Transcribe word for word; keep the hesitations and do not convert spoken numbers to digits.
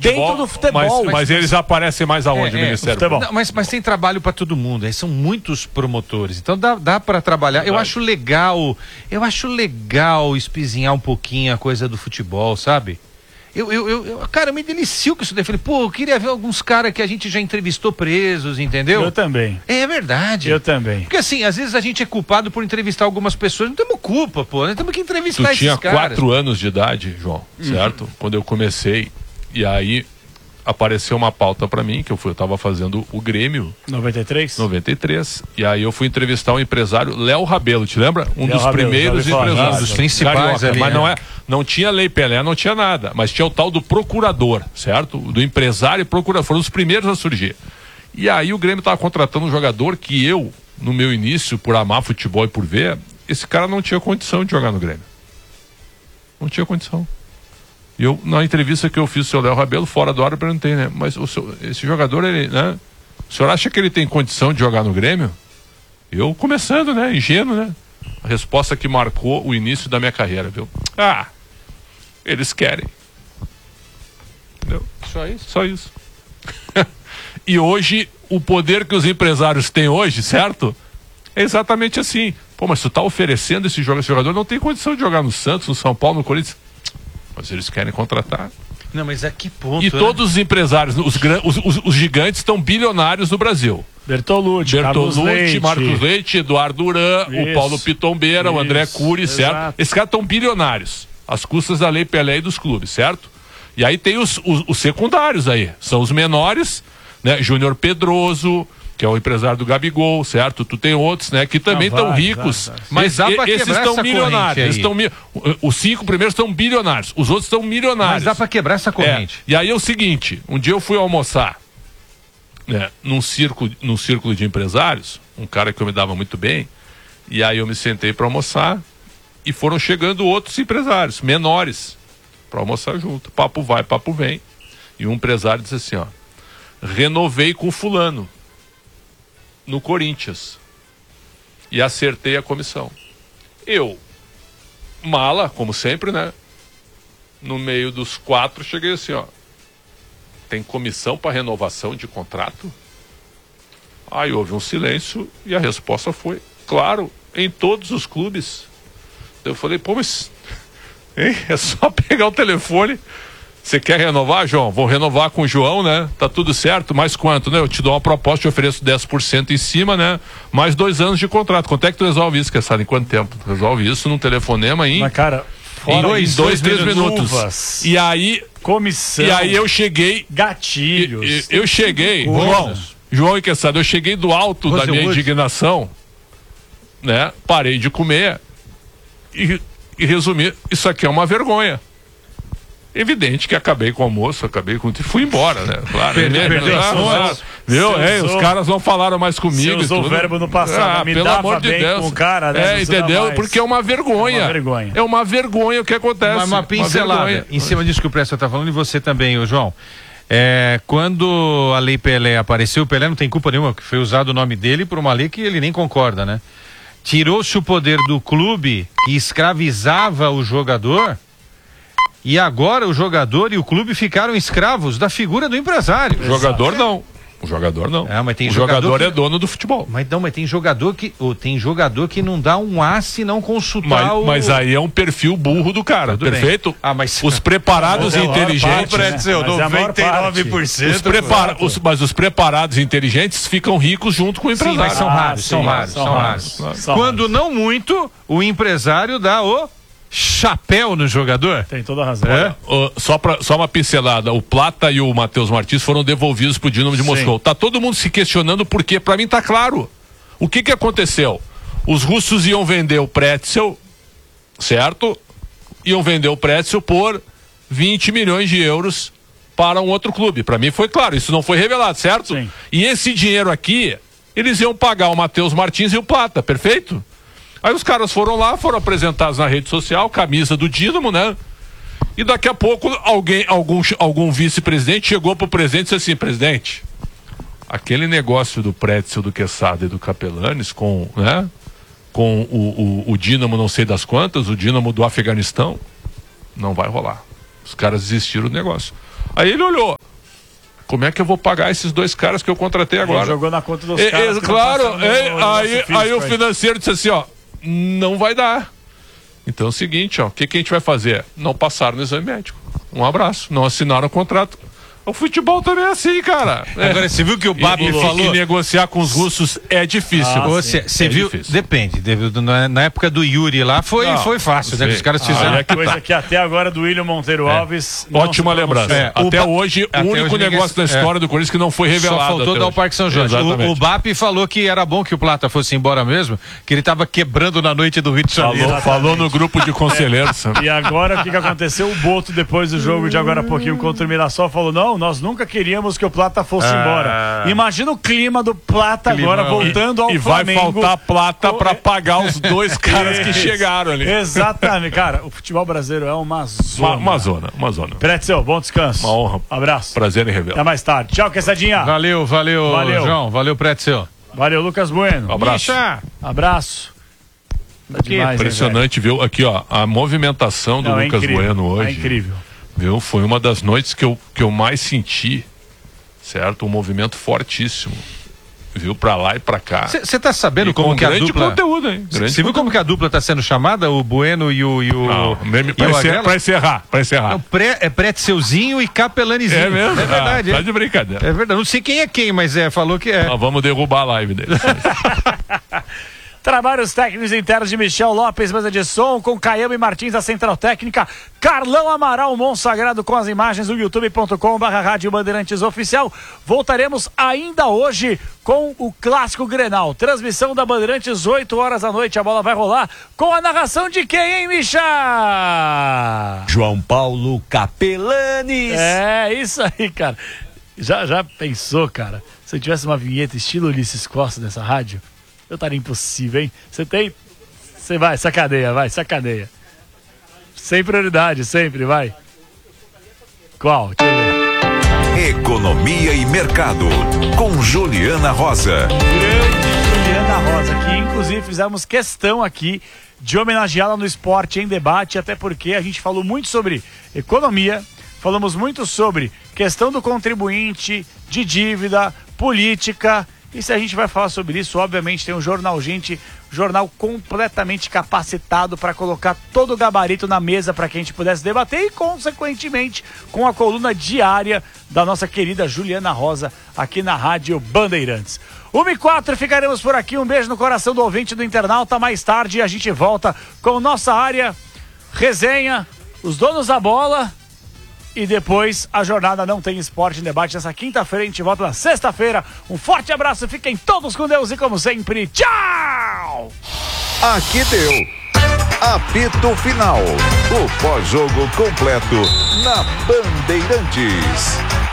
futebol, dentro do futebol. Mas, mas, mas eles aparecem mais aonde, é, é, Ministério? Não, mas, mas tem trabalho para todo mundo, aí são muitos promotores, então dá, dá para trabalhar. Eu acho legal, eu acho legal espizinhar um pouquinho a coisa do futebol, sabe? Eu, eu, eu, eu, cara, eu me delicio com isso daí. Falei, pô, eu queria ver alguns caras que a gente já entrevistou presos, entendeu? Eu também. É, é verdade. Eu também. Porque assim, às vezes a gente é culpado por entrevistar algumas pessoas, não temos culpa, pô, nós temos que entrevistar tu esses tinha caras. quatro anos de idade, João, certo? Uhum. Quando eu comecei, e aí apareceu uma pauta pra mim, que eu, fui, eu tava fazendo o Grêmio. noventa e três? noventa e três. E aí eu fui entrevistar um empresário, Léo Rabelo, te lembra? Um Léo dos Rabelo, primeiros empresários. Um dos principais Carioca, ali, mas né? não é, não tinha Lei Pelé, não tinha nada. Mas tinha o tal do procurador, certo? Do empresário e procurador. Foram os primeiros a surgir. E aí o Grêmio tava contratando um jogador que eu, no meu início, por amar futebol e por ver, esse cara não tinha condição de jogar no Grêmio. Não tinha condição. E eu, na entrevista que eu fiz com o seu Léo Rabelo, fora do ar, eu perguntei, né? Mas o seu, esse jogador, ele, né? O senhor acha que ele tem condição de jogar no Grêmio? Eu começando, né? Ingênuo, né? A resposta que marcou o início da minha carreira, viu? Ah, eles querem. Entendeu? Só isso? Só isso. E hoje, o poder que os empresários têm hoje, certo? É exatamente assim. Pô, mas tu tá oferecendo esse jogador, esse jogador não tem condição de jogar no Santos, no São Paulo, no Corinthians. Mas eles querem contratar. Não, mas a que ponto? E né? todos os empresários, os, os, os, os gigantes estão bilionários no Brasil. Bertolucci, Bertolucci, Leite. Marcos Leite, Eduardo Duran, Isso. o Paulo Pitombeira, Isso. o André Cury, certo? Exato. Esses caras estão bilionários, às custas da Lei Pelé e dos clubes, certo? E aí tem os, os, os secundários aí, são os menores, né? Júnior Pedroso, que é o empresário do Gabigol, certo? Tu tem outros, né? Que também estão ricos. vai, vai. Mas dá pra esses quebrar estão essa milionários. Eles estão, os cinco primeiros estão bilionários. Os outros estão milionários. Mas dá pra quebrar essa corrente. É. E aí é o seguinte, um dia eu fui almoçar, né, num círculo, num círculo de empresários, um cara que eu me dava muito bem, e aí eu me sentei para almoçar e foram chegando outros empresários, menores, para almoçar junto. Papo vai, papo vem. E um empresário disse assim, ó, renovei com fulano no Corinthians e acertei a comissão. Eu, mala, como sempre, né? No meio dos quatro, cheguei assim, ó. Tem comissão para renovação de contrato? Aí houve um silêncio e a resposta foi, claro, em todos os clubes. Eu falei, pô, mas hein? É só pegar o telefone. Você quer renovar, João? Vou renovar com o João, né? Tá tudo certo, mais quanto, né? Eu te dou uma proposta, te ofereço dez por cento em cima, né? Mais dois anos de contrato. Quanto é que tu resolve isso, Kessada? Em quanto tempo? Tu resolve isso num telefonema em... Mas, cara, em fora dois, dois, três minutos. Luvas, E aí... comissão. E aí eu cheguei... Gatilhos. e- Eu cheguei... coisa. João, João e Kessada, eu cheguei do alto da minha Rosewood. indignação, né? Parei de comer e, e resumi, isso aqui é uma vergonha. Evidente que acabei com o almoço, acabei com... Fui embora, né? Claro. Perdeu, né? perdeu Ah, as fontes. ah, Viu? Você É, usou- os caras não falaram mais comigo. Você usou e tudo. o verbo no passado, Ah, me pelo dava amor de bem Deus. com o cara, né? É, Não se dá entendeu? mais. Porque é uma vergonha. É uma vergonha. É uma vergonha o que acontece. Uma, uma pincelada vergonha. em cima disso que o Presta está falando e você também, ô João. É, quando a Lei Pelé apareceu, o Pelé não tem culpa nenhuma, que foi usado o nome dele por uma lei que ele nem concorda, né? Tirou-se o poder do clube que escravizava o jogador e agora o jogador e o clube ficaram escravos da figura do empresário. O jogador não. O jogador não. É, mas tem o jogador jogador que- é dono do futebol. Mas não, mas tem jogador que oh, tem jogador que não dá um A se não consultar Mas, o... mas aí é um perfil burro do cara, Tudo perfeito? bem. Ah, mas- Os preparados Mas e é a maior inteligentes... parte, né? Mas é a maior noventa e nove por cento. Os prepara os, mas os preparados e inteligentes ficam ricos junto com o Sim, empresário. mas são Ah, raros, sim, são raros, são são raros. raros. São Quando raros. não muito, o empresário dá o chapéu no jogador. Tem toda a razão. É? Uh, só, pra, só uma pincelada, o Plata e o Matheus Martins foram devolvidos pro Dinamo de Sim. Moscou. Tá todo mundo se questionando por quê? Pra mim tá claro. O que que aconteceu? Os russos iam vender o Pretzel, certo? Iam vender o Pretzel por vinte milhões de euros para um outro clube. Pra mim foi claro, isso não foi revelado, certo? Sim. E esse dinheiro aqui, eles iam pagar o Matheus Martins e o Plata, perfeito? Aí os caras foram lá, foram apresentados na rede social, camisa do Dínamo, né? E daqui a pouco alguém, algum, algum vice-presidente chegou pro presidente e disse assim, presidente, aquele negócio do Pretzel, do Quesada e do Capelanes com, né? Com o, o, o Dínamo não sei das quantas, o Dínamo do Afeganistão, não vai rolar. Os caras desistiram do negócio. Aí ele olhou, Como é que eu vou pagar esses dois caras que eu contratei agora? Ele jogou na conta dos é, caras. É, claro, no, é, no aí, aí o financeiro disse assim, ó, não vai dar. Então é o seguinte, ó, o que, que a gente vai fazer? Não passaram no exame médico. Um abraço, não assinaram o contrato. O futebol também é assim, cara. Agora, é. você viu que o Babi e, falou... E negociar com os russos é difícil. Ah, você você é viu? difícil. Depende. Deve- Na, na época do Yuri lá foi, Não, foi fácil, né? Que os caras fizeram. Ah, é que Coisa tá. que até agora do William Monteiro Alves. não Ótima se lembrança. pronunciou. É, o até Ba- hoje, até o único hoje ninguém- negócio da história do Corinthians que não foi revelado. Só faltou até dar o hoje. Parque São Jorge. O, Exatamente. o Bapi falou que era bom que o Plata fosse embora mesmo, que ele tava quebrando na noite do Rio de Janeiro. Falou, falou no grupo de conselheiros. E agora o que, que aconteceu? O Boto, depois do jogo de agora há pouquinho contra o Mirassol, falou: não, nós nunca queríamos que o Plata fosse Ah. embora. Imagina o clima do Plata Climão. agora voltando ao E vai Flamengo. faltar plata pra O- pagar os dois caras que Isso. chegaram ali. Exatamente, cara. O futebol brasileiro é uma zona. Uma, uma zona, uma zona. Pretzel, bom descanso. Uma honra. Abraço. Prazer em Até revelar. mais tarde. Tchau, Quessadinha. Valeu, valeu, Valeu. João. Valeu, Pretzel. Valeu, Lucas Bueno. Um abraço. Bicha. Abraço. Tá Que demais, né, Impressionante, viu? Aqui, ó, a movimentação do velho? Não, é Lucas incrível. Bueno hoje. É incrível. Viu? Foi uma das noites que eu, que eu mais senti, certo? Um movimento fortíssimo. Viu? Pra lá e pra cá. Você tá sabendo E como com que a grande dupla... conteúdo, hein? Grande Você viu como que a dupla tá sendo chamada? O Bueno e o... E o Não, e pra, o encer- Agrela? pra encerrar, pra encerrar. Não, pré, é Pretzelzinho e Capelanizinho. É mesmo? É verdade. Ah, é. tá de brincadeira. É verdade. Não sei quem é quem, mas é, falou que é. Nós vamos derrubar a live dele. Trabalhos técnicos internos de Michel Lopes, mesa de som, com Caiame Martins, da Central Técnica, Carlão Amaral, Monsagrado, com as imagens do youtube ponto com barra Rádio Bandeirantes Oficial. Voltaremos ainda hoje com o Clássico Grenal. Transmissão da Bandeirantes, oito horas da noite. A bola vai rolar com a narração de quem, hein, Micha? João Paulo Capelanes. É, isso aí, cara. Já, já pensou, cara? Se eu tivesse uma vinheta estilo Ulisses Costa nessa rádio, eu estaria impossível, hein? Você tem? Você vai, sacaneia, vai, sacaneia. Sem prioridade, sempre, vai. Qual? Deixa eu ver. Economia e Mercado, com Juliana Rosa. Grande Juliana Rosa, que inclusive fizemos questão aqui de homenageá-la no Esporte em Debate, até porque a gente falou muito sobre economia, falamos muito sobre questão do contribuinte, de dívida, política. E se a gente vai falar sobre isso, obviamente tem um Jornal Gente, jornal completamente capacitado para colocar todo o gabarito na mesa para que a gente pudesse debater e, consequentemente, com a coluna diária da nossa querida Juliana Rosa aqui na Rádio Bandeirantes. uma e quatro, ficaremos por aqui. Um beijo no coração do ouvinte do internauta. Mais tarde a gente volta com nossa área resenha, os donos da bola. E depois a jornada Não Tem Esporte em Debate nessa quinta-feira. A gente volta na sexta-feira. Um forte abraço, fiquem todos com Deus e, como sempre, tchau! Aqui deu. Apito Final. O pós-jogo completo na Bandeirantes.